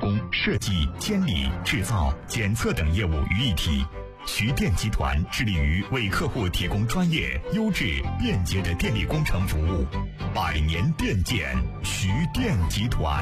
工、设计、监理、制造、检测等业务于一体。徐电集团致力于为客户提供专业、优质、便捷的电力工程服务。80年电建，徐电集团。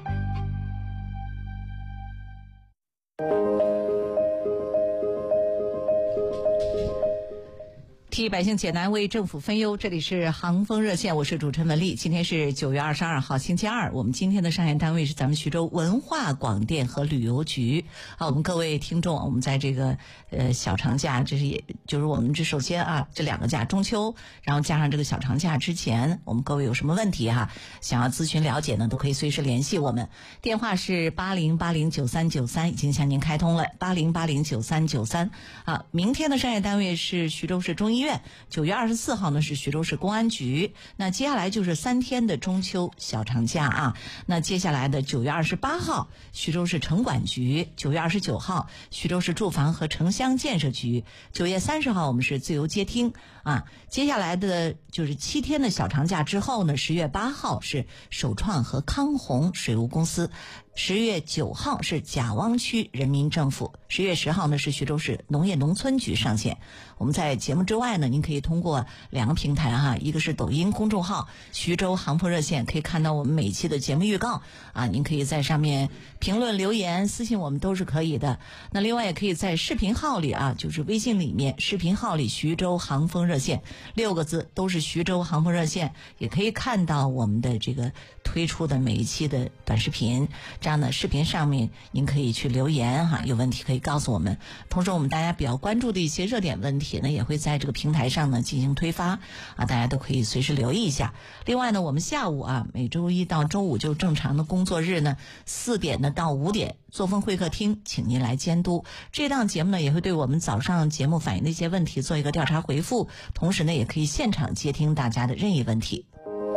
替百姓解难，为政府分忧。这里是航风热线，我是主持人文丽。今天是9月22号，星期二。我们今天的上线单位是咱们徐州文化广电和旅游局。我们各位听众，我们在这个小长假，就是我们首先这两个假，中秋，然后加上这个小长假之前，我们各位有什么问题想要咨询了解呢，都可以随时联系我们。电话是80809393，已经向您开通了80809393。明天的上线单位是徐州市中医院。9月24号呢是徐州市公安局。那接下来就是3天的中秋小长假那接下来的9月28号徐州市城管局，9月29号徐州市住房和城乡建设局，9月30号我们是自由接听接下来的就是7天的小长假之后呢，10月8号是首创和康弘水务公司，10月9号是贾汪区人民政府，10月10号呢是徐州市农业农村局上线。我们在节目之外呢，您可以通过2个平台一个是抖音公众号徐州航风热线，可以看到我们每期的节目预告您可以在上面评论留言私信我们都是可以的。那另外也可以在视频号里就是微信里面视频号里徐州航风热线6个字都是徐州航风热线，也可以看到我们的这个推出的每一期的短视频，这样的视频上面您可以去留言有问题可以告诉我们。同时我们大家比较关注的一些热点问题呢，也会在这个平台上呢进行推发大家都可以随时留意一下。另外呢，我们下午每周一到周五就正常的工作日呢，4点呢到5点作风会客厅，请您来监督。这档节目呢也会对我们早上节目反映的一些问题做一个调查回复，同时呢也可以现场接听大家的任意问题。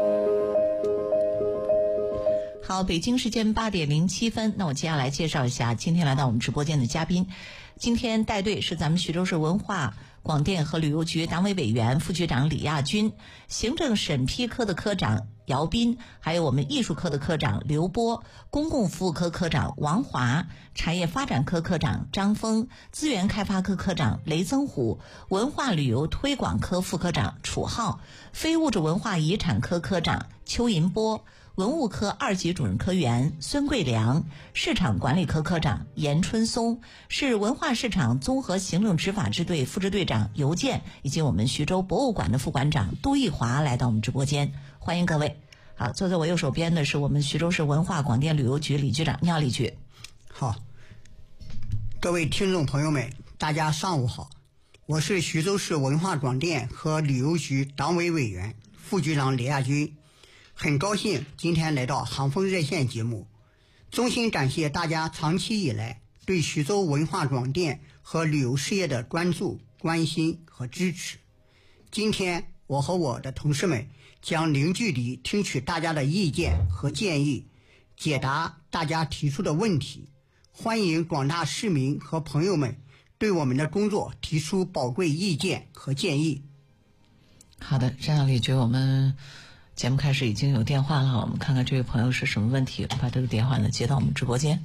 好，北京时间8点07分，那我接下来介绍一下今天来到我们直播间的嘉宾。今天带队是咱们徐州市文化广电和旅游局党委委员、副局长李亚军，行政审批科的科长姚斌，还有我们艺术科的科长刘波，公共服务科科长王华，产业发展科科长张峰，资源开发科科长雷增虎，文化旅游推广科副科长楚浩，非物质文化遗产科科长邱银波，文物科2级主任科员孙桂良，市场管理科科长严春松，市文化市场综合行政执法支队副支队长尤建，以及我们徐州博物馆的副馆长杜义华来到我们直播间，欢迎各位。好，坐在我右手边的是我们徐州市文化广电旅游局李局长，你好，李局。 好，各位听众朋友们，大家上午好，我是徐州市文化广电和旅游局党委委员、副局长李亚军。很高兴今天来到航风热线节目，衷心感谢大家长期以来对徐州文化广电和旅游事业的关注、关心和支持。今天我和我的同事们将零距离听取大家的意见和建议，解答大家提出的问题。欢迎广大市民和朋友们对我们的工作提出宝贵意见和建议。 好的，这样李局，我们节目开始已经有电话了，我们看看这位朋友是什么问题，把这个电话呢接到我们直播间。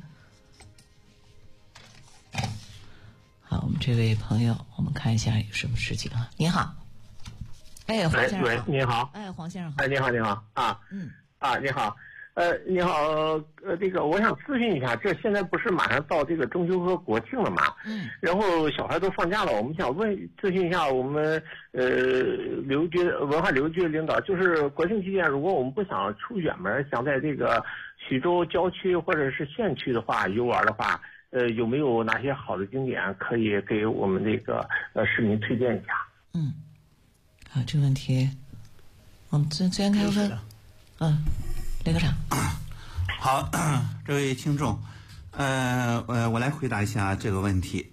好，我们这位朋友，我们看一下有什么事情您好。黄先生好。 喂，你好。 黄先生好。 你好，你好你好。你好，这个我想咨询一下，这现在不是马上到这个中秋和国庆了嘛？然后小孩都放假了，我们想咨询一下我们旅游局文化旅游局的领导，就是国庆期间，如果我们不想出远门，想在这个徐州郊区或者是县区的话游玩的话，有没有哪些好的景点可以给我们这个市民推荐一下？ 好，这个问题我们资源开发雷科长。 好，这位听众，我来回答一下这个问题。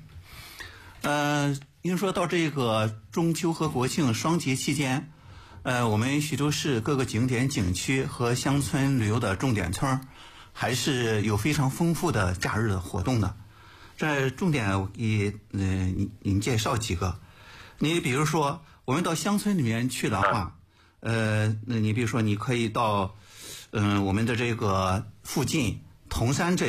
您说到这个中秋和国庆双节期间，我们徐州市各个景点景区和乡村旅游的重点村还是有非常丰富的假日的活动的。这重点我给您介绍几个。你比如说我们到乡村里面去的话，那你比如说你可以到我们的这个附近铜山这